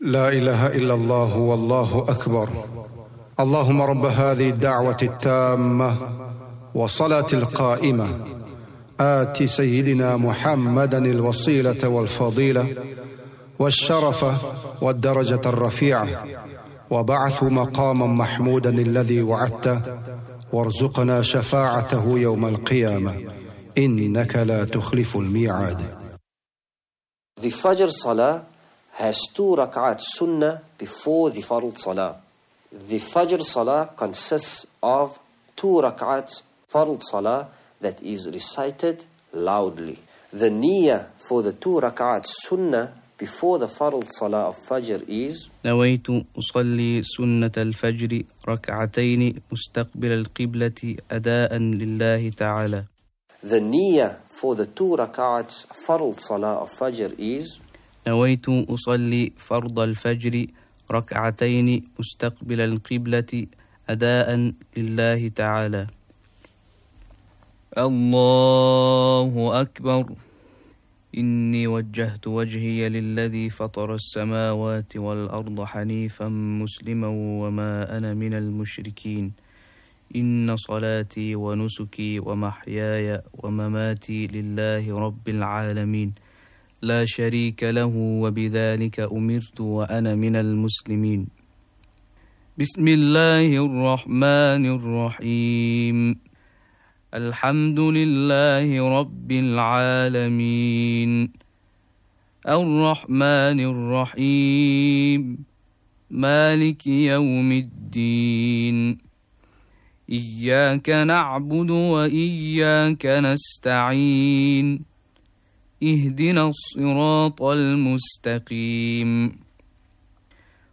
لا إله إلا الله والله أكبر. اللهم رب هذه الدعوة التامة والصلاة القائمة آت سيدنا محمدا الوسيلة والفضيلة والشرف والدرجة الرفيعة وبعثه مقاما محمودا الذي وعدته وارزقنا شفاعته يوم القيامة إنك لا تخلف الميعاد. The Fajr Salah has 2 rak'at sunnah before the Fard Salah. The Fajr Salah consists of 2 rak'at Fard Salah that is recited loudly. The niyyah for the 2 rak'at sunnah before the Fard Salah of Fajr is نويت أصلي سنة الفجر ركعتين مستقبل القبلة أداء لله تعالى. The niyyah for the 2 rak'at Fard Salah of Fajr is نويت أصلي فرض الفجر ركعتين مستقبل القبلة أداء لله تعالى. الله أكبر. إني وجهت وجهي للذي فطر السماوات والأرض حنيفا مسلما وما أنا من المشركين. إن صلاتي ونسكي ومحياي ومماتي لله رب العالمين لا شريك له وبذلك أمرت وأنا من المسلمين. بسم الله الرحمن الرحيم. الحمد لله رب العالمين الرحمن الرحيم مالك يوم الدين إياك نعبد وإياك نستعين اهدنا الصراط المستقيم